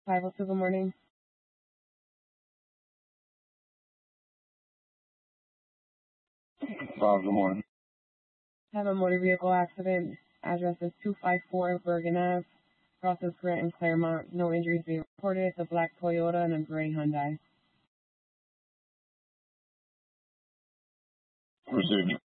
502, good morning. Bob, good morning. Have a motor vehicle accident. Address is 254 Bergen Ave. Crosses Grant and Claremont. No injuries being reported. It's a black Toyota and a gray Hyundai. Received.